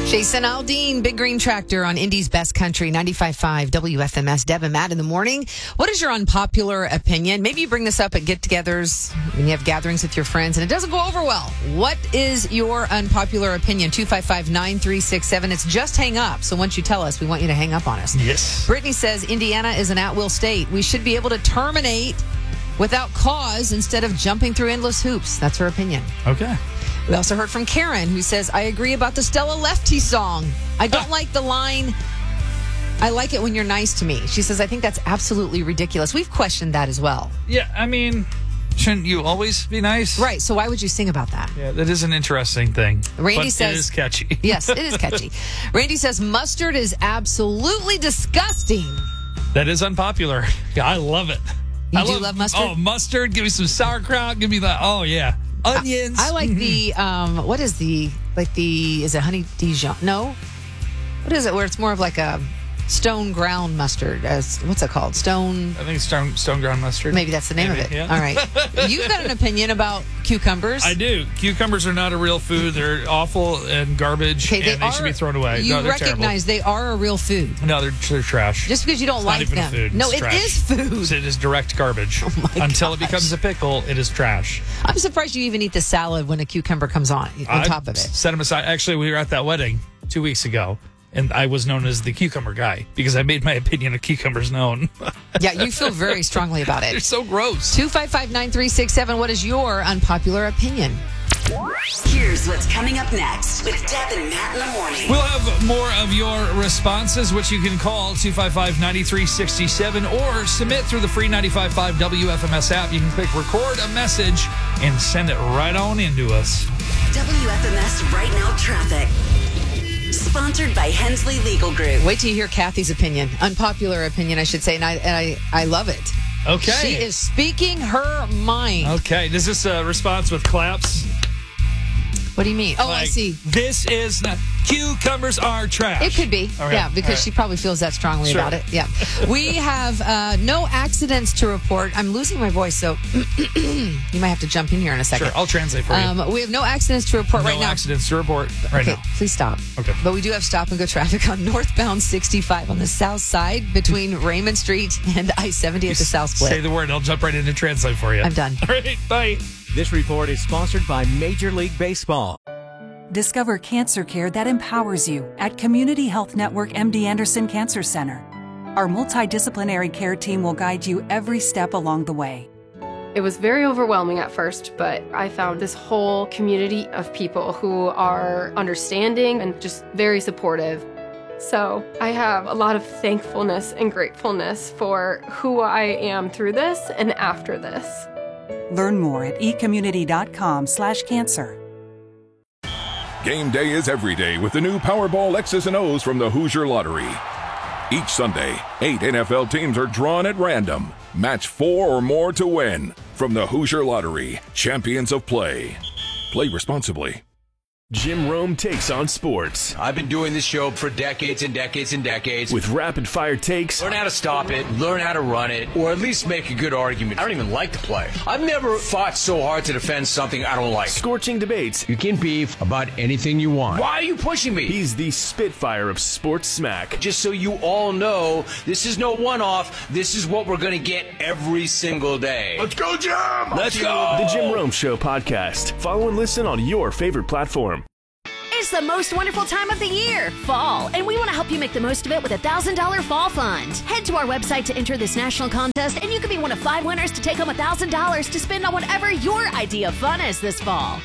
Jason Aldean, Big Green Tractor on Indy's Best Country, 95.5 WFMS. Deb and Matt in the morning. What is your unpopular opinion? Maybe you bring this up at get-togethers when you have gatherings with your friends and it doesn't go over well. What is your unpopular opinion? 255-9367. It's just hang up. So once you tell us, we want you to hang up on us. Yes. Brittany says Indiana is an at-will state. We should be able to terminate without cause instead of jumping through endless hoops. That's her opinion. Okay. We also heard from Karen, who says, I agree about the Stella Lefty song. I don't like the line, I like it when you're nice to me. She says, I think that's absolutely ridiculous. We've questioned that as well. Yeah, I mean, shouldn't you always be nice? Right, so why would you sing about that? Yeah, that is an interesting thing. Randy says, it is catchy. Yes, it is catchy. Randy says, mustard is absolutely disgusting. That is unpopular. Yeah, I love it. You love mustard? Oh, mustard. Give me some sauerkraut. Give me that. Oh, yeah. Onions. I like the, what is is it honey Dijon? No? What is it where it's more of like a stone ground mustard? What's it called? I think it's stone ground mustard. Maybe that's the name of it. Yeah. All right. You've got an opinion about cucumbers. I do. Cucumbers are not a real food. They're awful and garbage, and they should be thrown away. You they're recognize terrible. they are a real food. No, they're trash. Just because you don't It's like not even them. a food. No, It's it trash. is food. It is direct garbage. Until it becomes a pickle, it is trash. I'm surprised you even eat the salad when a cucumber comes on top of it. Set them aside. Actually, we were at that wedding 2 weeks ago, and I was known as the cucumber guy because I made my opinion of cucumbers known. Yeah, you feel very strongly about They're it. so gross. 255-9367. What is your unpopular opinion? Here's what's coming up next with Deb and Matt in the morning. We'll have more of your responses, which you can call 255-9367 or submit through the free 95.5 WFMS app. You can click record a message and send it right on into us. WFMS Right Now Traffic. Sponsored by Hensley Legal Group. Wait till you hear Kathy's opinion. Unpopular opinion, I should say, and I love it. Okay. She is speaking her mind. Okay. Is this a response with claps? What do you mean? Oh, I Like, see. This is not... Cucumbers are trash. It could be. Okay. Yeah, because she probably feels that strongly Sure. about it. Yeah. We have no accidents to report. I'm losing my voice, so you might have to jump in here in a second. Sure, I'll translate for you. We have no accidents to report right now. No accidents to report right Okay, now. please stop. Okay. But we do have stop and go traffic on northbound 65 on the south side between Raymond Street and I-70 at the south split. Say the word. I'll jump right in and translate for you. I'm done. All right, bye. This report is sponsored by Major League Baseball. Discover cancer care that empowers you at Community Health Network MD Anderson Cancer Center. Our multidisciplinary care team will guide you every step along the way. It was very overwhelming at first, but I found this whole community of people who are understanding and just very supportive. So I have a lot of thankfulness and gratefulness for who I am through this and after this. Learn more at ecommunity.com/cancer. Game day is every day with the new Powerball X's and O's from the Hoosier Lottery. Each Sunday, 8 NFL teams are drawn at random. Match 4 or more to win. From the Hoosier Lottery, champions of play. Play responsibly. Jim Rome takes on sports. I've been doing this show for decades and decades and decades. With rapid-fire takes. Learn how to stop it, learn how to run it, or at least make a good argument. I don't even like to play. I've never fought so hard to defend something I don't like. Scorching debates. You can beef about anything you want. Why are you pushing me? He's the Spitfire of sports smack. Just so you all know, this is no one-off. This is what we're going to get every single day. Let's go, Jim! Let's go! The Jim Rome Show podcast. Follow and listen on your favorite platform. It's the most wonderful time of the year, fall, and we want to help you make the most of it with a $1,000 fall fund. Head to our website to enter this national contest, and you could be one of 5 winners to take home $1,000 to spend on whatever your idea of fun is this fall.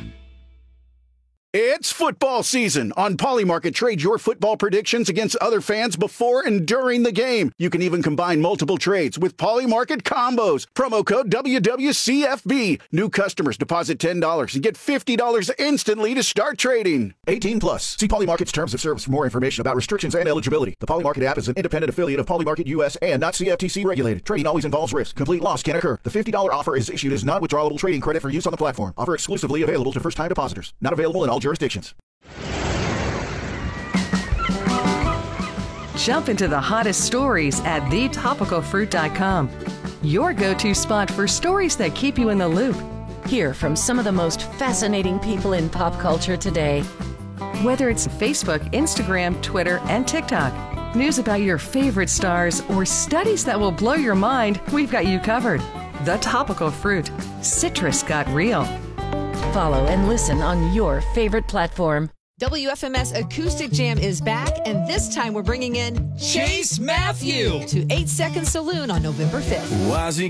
It's football season. On Polymarket, trade your football predictions against other fans before and during the game. You can even combine multiple trades with Polymarket combos. Promo code WWCFB. New customers deposit $10 and get $50 instantly to start trading. 18 plus. See Polymarket's terms of service for more information about restrictions and eligibility. The Polymarket app is an independent affiliate of Polymarket US and not CFTC regulated. Trading always involves risk. Complete loss can occur. The $50 offer is issued as non-withdrawable trading credit for use on the platform. Offer exclusively available to first-time depositors. Not available in all jurisdictions. Jump into the hottest stories at thetopicalfruit.com. Your go-to spot for stories that keep you in the loop. Hear from some of the most fascinating people in pop culture today. Whether it's Facebook, Instagram, Twitter, and TikTok, news about your favorite stars, or studies that will blow your mind, we've got you covered. The Topical Fruit. Citrus got real. Follow and listen on your favorite platform. WFMS Acoustic Jam is back, and this time we're bringing in Chase Matthew to 8 Second Saloon on November 5th. Why is he